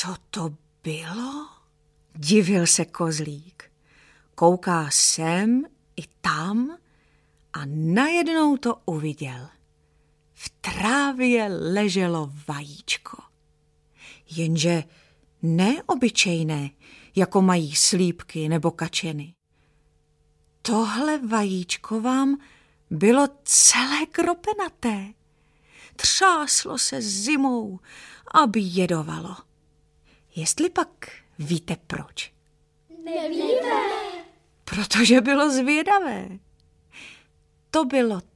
Co to bylo? Divil se kozlík. Kouká sem i tam a najednou to uviděl. V trávě leželo vajíčko. Jenže ne obyčejné, jako mají slípky nebo kačeny. Tohle vajíčko vám bylo celé kropenaté. Třáslo se zimou, aby jedovalo. Jestli pak víte proč? Nevíme. Protože bylo zvědavé. To bylo